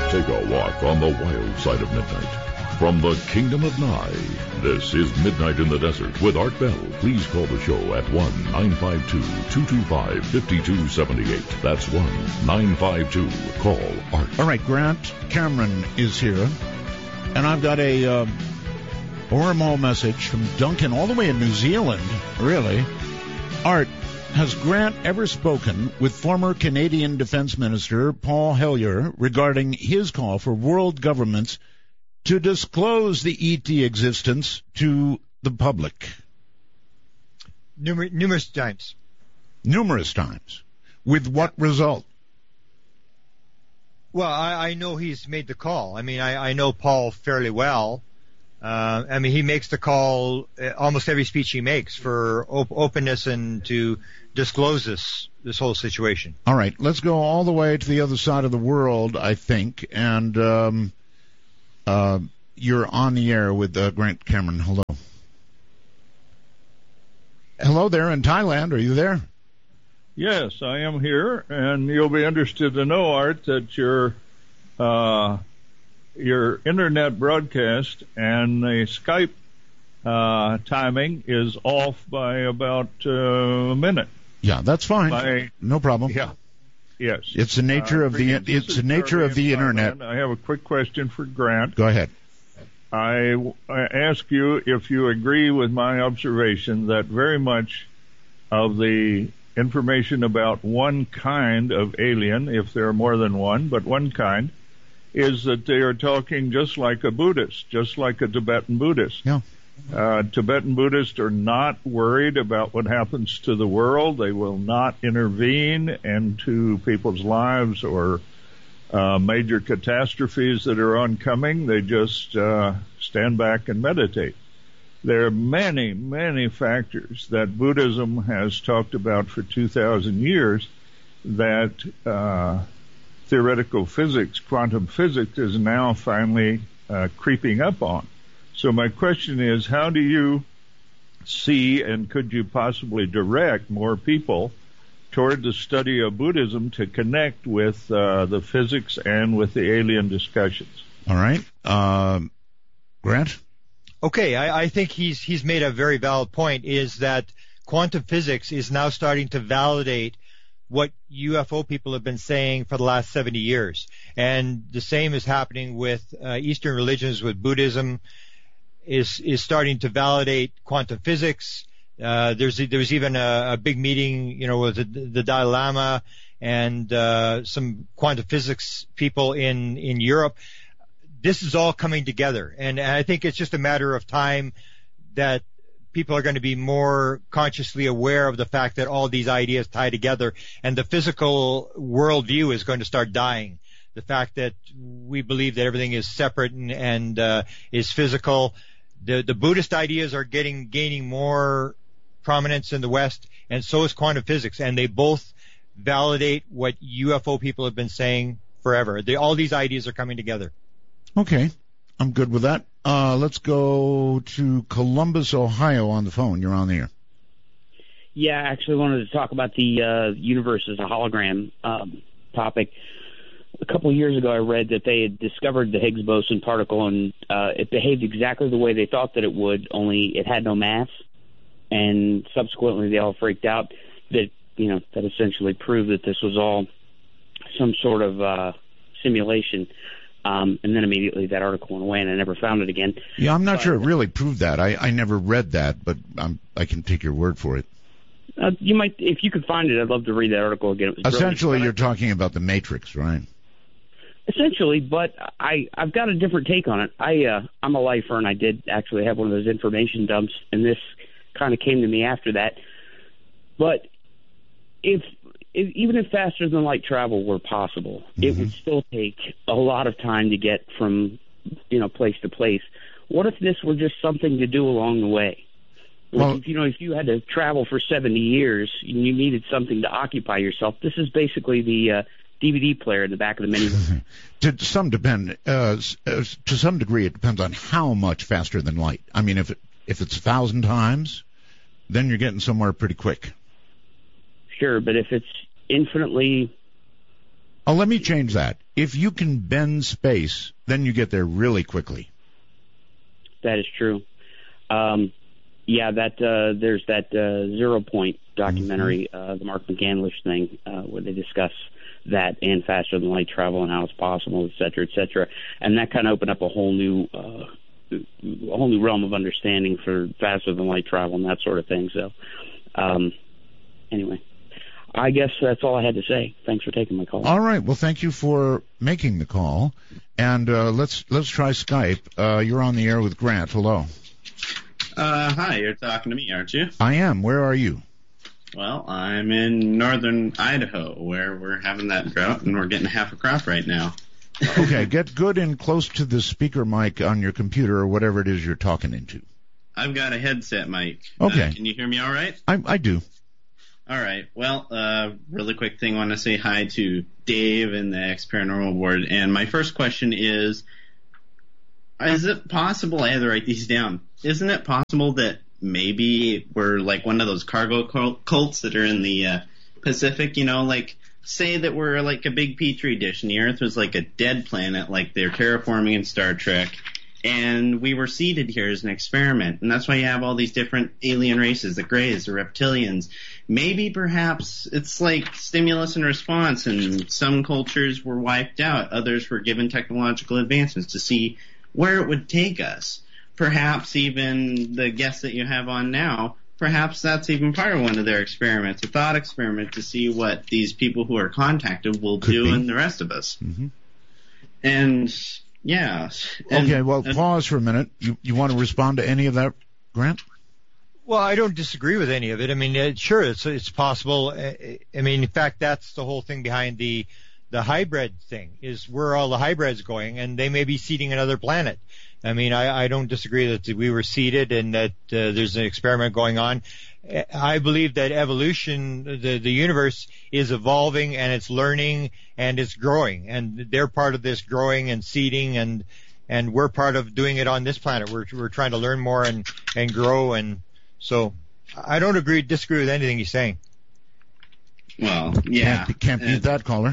Take a walk on the wild side of midnight. From the kingdom of Nye, this is Midnight in the Desert with Art Bell. Please call the show at 1-952-225-5278. That's 1-952-CALL-ART. All right, Grant Cameron is here, and I've got a wormhole message from Duncan all the way in New Zealand, really. Art, has Grant ever spoken with former Canadian Defense Minister Paul Hellyer regarding his call for world governments to disclose the ET existence to the public? Numerous times. Numerous times. With what result? Well, I know he's made the call. I mean, I know Paul fairly well. I mean, he makes the call almost every speech he makes for openness and to disclose this whole situation. All right, let's go all the way to the other side of the world, I think, and you're on the air with Grant Cameron. Hello. Hello there in Thailand. Are you there? Yes, I am here, and you'll be interested to know, Art, that your internet broadcast and the Skype timing is off by about a minute. Yeah, that's fine. No problem. Yeah. Yes. It's the nature of the internet. I have a quick question for Grant. Go ahead. I ask you if you agree with my observation that very much of the information about one kind of alien, if there are more than one, but one kind, is that they are talking just like a Buddhist, just like a Tibetan Buddhist. Yeah. Tibetan Buddhists are not worried about what happens to the world. They will not intervene into people's lives or major catastrophes that are oncoming. They just stand back and meditate. There are many, many factors that Buddhism has talked about for 2,000 years that theoretical physics, quantum physics, is now finally creeping up on. So my question is, how do you see, and could you possibly direct more people toward the study of Buddhism to connect with the physics and with the alien discussions? All right. Grant? Okay, I think he's made a very valid point, is that quantum physics is now starting to validate what UFO people have been saying for the last 70 years. And the same is happening with Eastern religions, with Buddhism is starting to validate quantum physics. There was even a big meeting, with the Dalai Lama and some quantum physics people in Europe. This is all coming together, and I think it's just a matter of time that people are going to be more consciously aware of the fact that all these ideas tie together, and the physical worldview is going to start dying. The fact that we believe that everything is separate and is physical. The Buddhist ideas are gaining more prominence in the West, and so is quantum physics, and they both validate what UFO people have been saying forever. All these ideas are coming together. Okay, I'm good with that. Let's go to Columbus, Ohio on the phone. You're on the air. Yeah, I actually wanted to talk about the universe as a hologram topic. A couple of years ago, I read that they had discovered the Higgs boson particle, and it behaved exactly the way they thought that it would, only it had no mass. And subsequently, they all freaked out that, that essentially proved that this was all some sort of simulation. And then immediately that article went away, and I never found it again. Yeah, I'm not sure it really proved that. I never read that, but I can take your word for it. You might, if you could find it, I'd love to read that article again. Essentially, you're talking about the Matrix, right? Essentially, but I've got a different take on it. I'm a lifer, and I did actually have one of those information dumps, and this kind of came to me after that. But even if faster than light travel were possible, it would still take a lot of time to get from place to place. What if this were just something to do along the way? Like if you had to travel for 70 years and you needed something to occupy yourself, this is basically the DVD player in the back of the minivan. To some degree, it depends on how much faster than light. I mean, if it's 1,000 times, then you're getting somewhere pretty quick. Sure, but if it's infinitely Oh, let me change that. If you can bend space, then you get there really quickly. That is true. There's that 0 Point documentary, the Mark McCandlish thing, where they discuss that and faster than light travel and how it's possible, et cetera, et cetera. And that kind of opened up a whole new realm of understanding for faster than light travel and that sort of thing. So, anyway, I guess that's all I had to say. Thanks for taking my call. All right. Well, thank you for making the call. And let's try Skype. You're on the air with Grant. Hello. Hi, you're talking to me, aren't you? I am. Where are you? Well, I'm in northern Idaho, where we're having that drought, and we're getting half a crop right now. Okay, get good and close to the speaker mic on your computer or whatever it is you're talking into. I've got a headset mic. Okay. Can you hear me all right? I do. All right. Well, really quick thing, I want to say hi to Dave and the Ex-Paranormal Board. And my first question is it possible, I had to write these down, isn't it possible that maybe we're like one of those cargo cults that are in the Pacific, like say that we're like a big petri dish and the Earth was like a dead planet like they're terraforming in Star Trek, and we were seeded here as an experiment, and that's why you have all these different alien races, the Greys, the Reptilians. Maybe perhaps it's like stimulus and response, and some cultures were wiped out, others were given technological advancements to see where it would take us. Perhaps even the guest that you have on now, perhaps that's even part of one of their experiments, a thought experiment to see what these people who are contacted will do and the rest of us. Mm-hmm. And, yeah. Okay, well, pause for a minute. You want to respond to any of that, Grant? Well, I don't disagree with any of it. I mean, sure, it's possible. I mean, in fact, that's the whole thing behind the hybrid thing, is where all the hybrids going, and they may be seeding another planet. I mean, I don't disagree that we were seeded and that there's an experiment going on. I believe that evolution, the universe is evolving and it's learning and it's growing, and they're part of this growing and seeding, and we're part of doing it on this planet. We're trying to learn more and grow, and so I don't disagree with anything he's saying. Well, yeah. Can't beat that, caller.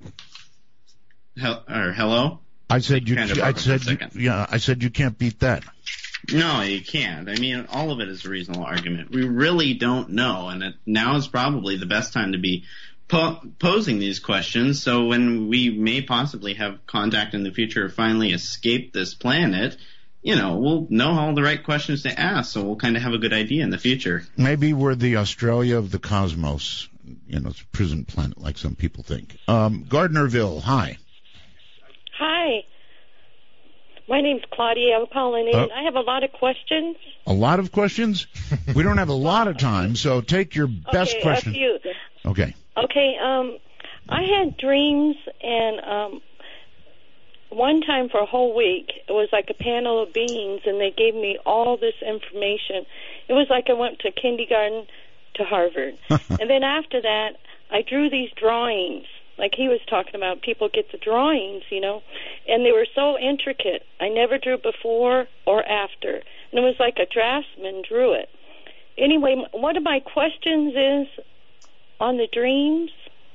Hello? I said you can't beat that. No, you can't. I mean, all of it is a reasonable argument. We really don't know, and now is probably the best time to be posing these questions. So when we may possibly have contact in the future or finally escape this planet, we'll know all the right questions to ask, so we'll kind of have a good idea in the future. Maybe we're the Australia of the cosmos. It's a prison planet like some people think. Gardnerville, hi. Hi. My name's Claudia. I'm calling in. I have a lot of questions. A lot of questions? We don't have a lot of time, so take your best question. A few. Okay. Okay. I had dreams, and one time for a whole week, it was like a panel of beings, and they gave me all this information. It was like I went to kindergarten to Harvard. And then after that, I drew these drawings. Like he was talking about, people get the drawings, and they were so intricate. I never drew before or after. And it was like a draftsman drew it. Anyway, one of my questions is on the dreams.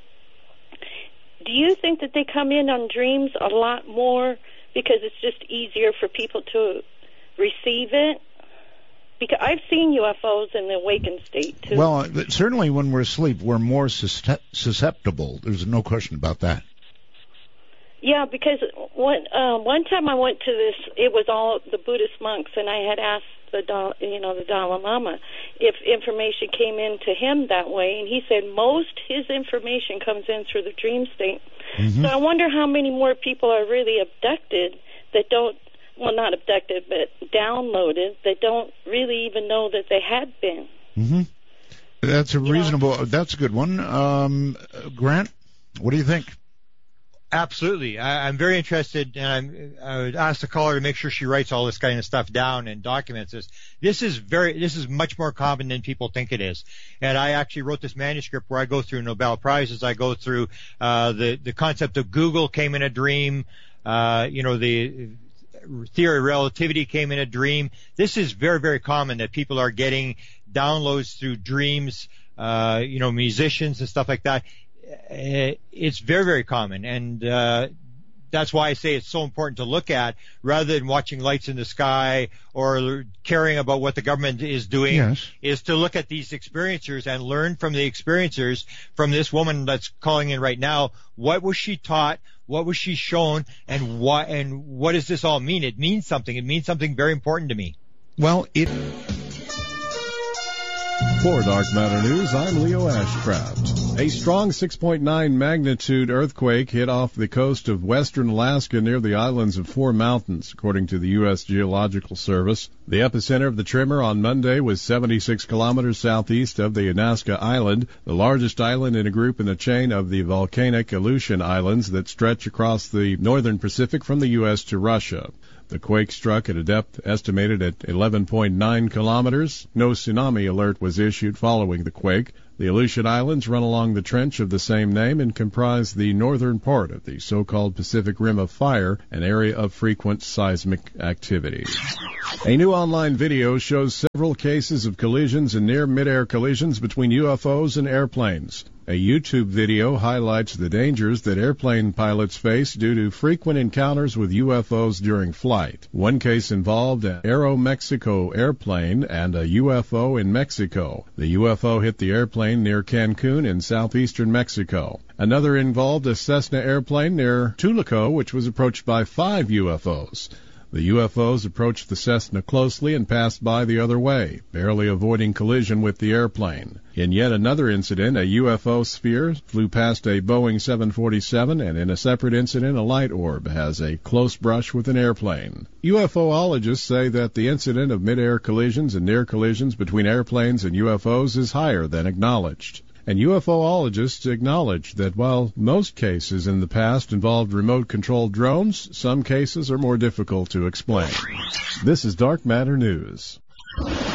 Do you think that they come in on dreams a lot more because it's just easier for people to receive it? Because I've seen UFOs in the awakened state, too. Well, certainly when we're asleep, we're more susceptible. There's no question about that. Yeah, because one time I went to this, it was all the Buddhist monks, and I had asked the Dalai Lama if information came in to him that way, and he said most his information comes in through the dream state. Mm-hmm. So I wonder how many more people are really abducted that don't, well, not abducted, but downloaded, that don't really even know that they had been. Mm-hmm. That's a good one. Grant, what do you think? Absolutely. I'm very interested, and I would ask the caller to make sure she writes all this kind of stuff down and documents this. This is much more common than people think it is. And I actually wrote this manuscript where I go through Nobel Prizes. I go through the concept of Google came in a dream. The theory of relativity came in a dream. This is very, very common that people are getting downloads through dreams, musicians and stuff like that. it's very, very common. And that's why I say it's so important to look at rather than watching lights in the sky or caring about what the government is doing. Yes. Is to look at these experiencers and learn from the experiencers, from this woman that's calling in right now. What was she taught? What was she shown? And what does this all mean? It means something. It means something very important to me. Well, For Dark Matter News, I'm Leo Ashcraft. A strong 6.9 magnitude earthquake hit off the coast of western Alaska near the islands of Four Mountains, according to the U.S. Geological Service. The epicenter of the tremor on Monday was 76 kilometers southeast of the Alaska Island, the largest island in a group in a chain of the volcanic Aleutian Islands that stretch across the northern Pacific from the U.S. to Russia. The quake struck at a depth estimated at 11.9 kilometers. No tsunami alert was issued following the quake. The Aleutian Islands run along the trench of the same name and comprise the northern part of the so-called Pacific Rim of Fire, an area of frequent seismic activity. A new online video shows several cases of collisions and near-midair collisions between UFOs and airplanes. A YouTube video highlights the dangers that airplane pilots face due to frequent encounters with UFOs during flight. One case involved an Aeromexico airplane and a UFO in Mexico. The UFO hit the airplane near Cancun in southeastern Mexico. Another involved a Cessna airplane near Tulaco, which was approached by 5 UFOs. The UFOs approached the Cessna closely and passed by the other way, barely avoiding collision with the airplane. In yet another incident, a UFO sphere flew past a Boeing 747, and in a separate incident, a light orb has a close brush with an airplane. UFOologists say that the incident of mid-air collisions and near collisions between airplanes and UFOs is higher than acknowledged. And UFOologists acknowledge that while most cases in the past involved remote-controlled drones, some cases are more difficult to explain. This is Dark Matter News.